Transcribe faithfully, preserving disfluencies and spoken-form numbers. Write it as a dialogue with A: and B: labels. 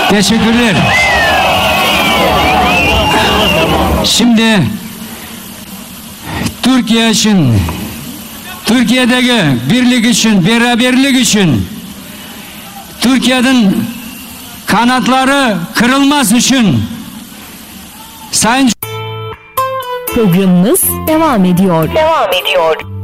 A: Teşekkürler. Şimdi Türkiye için, Türkiye'deki birlik için, beraberlik için, Türkiye'nin kanatları kırılmaz için Sayın
B: Programımız devam ediyor. Devam ediyor.